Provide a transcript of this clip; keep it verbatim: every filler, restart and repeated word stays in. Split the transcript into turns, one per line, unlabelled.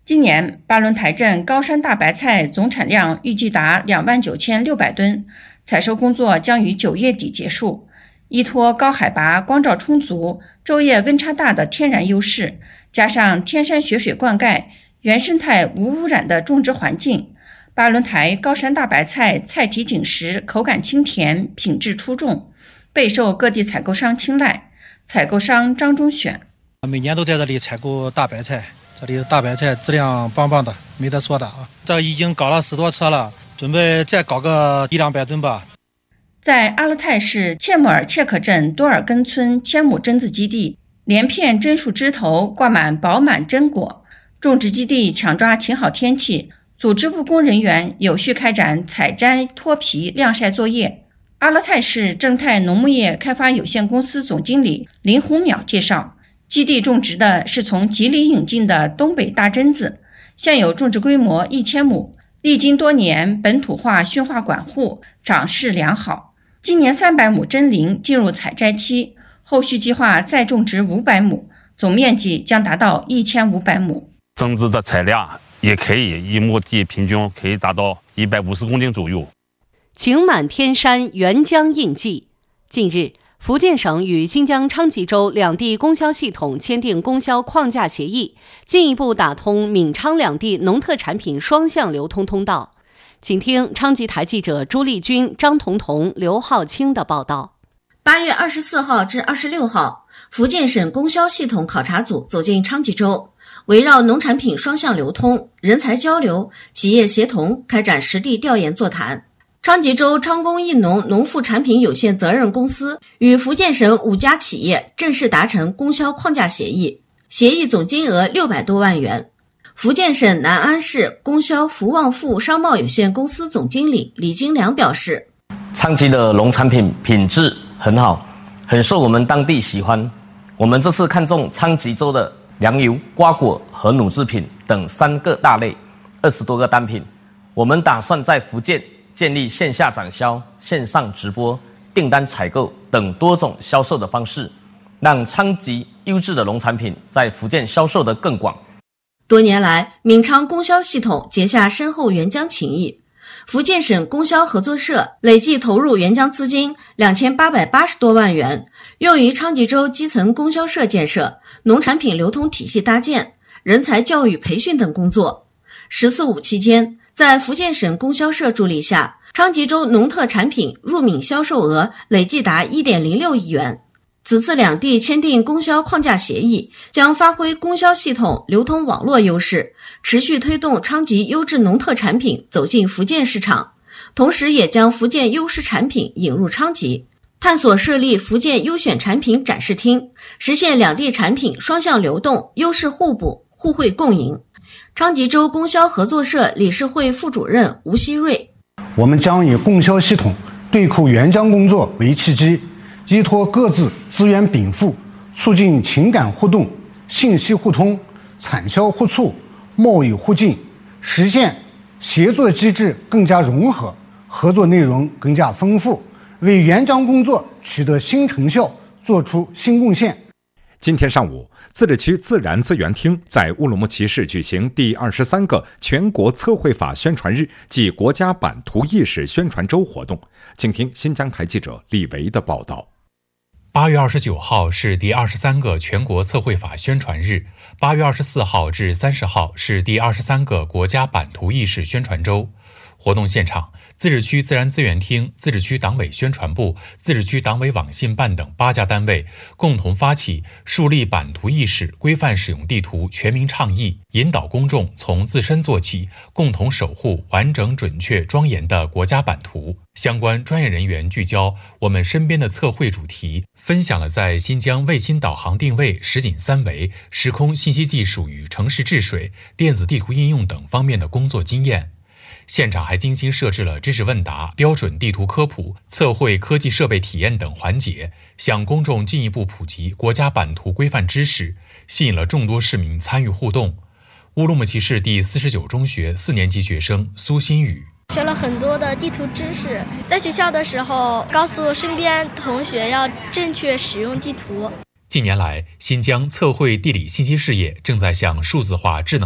今年巴仑台镇高山大白菜总产量预计达两万九千六百吨，采收工作将于九月底结束。依托高海拔、光照充足、昼夜温差大的天然优势，加上天山雪水灌溉、原生态无污染的种植环境，巴仑台高山大白菜菜体紧实，口感清甜，品质出众，备受各地采购商青睐。采购商张忠选：
每年都在这里采购大白菜，这里的大白菜质量棒棒的，没得说的啊！这已经搞了十多车了，准备再搞个一两百吨吧。
在阿勒泰市切姆尔切克镇多尔根村千亩榛子基地，连片榛树枝头挂满饱满榛果。种植基地抢抓晴好天气，组织务工人员有序开展采摘、脱皮、晾晒作业。阿勒泰市正泰农牧业开发有限公司总经理林红淼介绍，基地种植的是从吉林引进的东北大榛子，现有种植规模一千亩，历经多年本土化驯化管护，长势良好。今年三百亩榛林进入采摘期，后续计划再种植五百亩，总面积将达到一千五百亩。
榛子的采量也可以一亩地平均可以达到一百五十公斤左右。
晴满天山，沅江印记。近日，福建省与新疆昌吉州两地供销系统签订供销框架协议，进一步打通闽昌两地农特产品双向流通通道。请听昌吉台记者朱丽君、张彤彤、刘浩清的报道。
八月二十四号至二十六号，福建省供销系统考察组走进昌吉州，围绕农产品双向流通、人才交流、企业协同开展实地调研座谈。昌吉州昌工艺农农副产品有限责任公司与福建省五家企业正式达成供销框架协议，协议总金额六百多万元。福建省南安市供销福旺富商贸有限公司总经理李金良表示，
昌吉的农产品品质很好，很受我们当地喜欢。我们这次看中昌吉州的粮油、瓜果和乳制品等三个大类，二十多个单品。我们打算在福建建立线下展销、线上直播、订单采购等多种销售的方式，让昌吉优质的农产品在福建销售得更广。
多年来，闽昌供销系统结下深厚援疆情谊。福建省供销合作社累计投入援疆资金两千八百八十多万元，用于昌吉州基层供销社建设、农产品流通体系搭建、人才教育培训等工作。十四五期间，在福建省供销社助力下，昌吉州农特产品入闽销售额累计达 一点零六亿元。此次两地签订供销框架协议，将发挥供销系统流通网络优势，持续推动昌吉优质农特产品走进福建市场，同时也将福建优势产品引入昌吉，探索设立福建优选产品展示厅，实现两地产品双向流动、优势互补、互惠共赢。昌吉州供销合作社理事会副主任吴希瑞：
我们将以供销系统对口援疆工作为契机，依托各自资源禀赋，促进情感互动、信息互通、产销互促、贸易互进，实现协作机制更加融合，合作内容更加丰富，为援疆工作取得新成效做出新贡献。
今天上午，自治区自然资源厅在乌鲁木齐市举行第二十三个全国测绘法宣传日暨国家版图意识宣传周活动。请听新疆台记者李维的报道。
八月二十九号是第二十三个全国测绘法宣传日，八月二十四号至三十号是第二十三个国家版图意识宣传周。活动现场，自治区自然资源厅、自治区党委宣传部、自治区党委网信办等八家单位共同发起树立版图意识、规范使用地图全民倡议，引导公众从自身做起，共同守护完整、准确、庄严的国家版图。相关专业人员聚焦我们身边的测绘主题，分享了在新疆卫星导航定位、实景三维、时空信息技术与城市治水、电子地图应用等方面的工作经验。现场还精心设置了知识问答、标准地图科普、测绘科技设备体验等环节，向公众进一步普及国家版图规范知识，吸引了众多市民参与互动。乌鲁木齐市第四十九中学四年级学生苏新宇
学了很多的地图知识，在学校的时候告诉身边同学要正确使用地图。
近年来，新疆测绘地理信息事业正在向数字化智能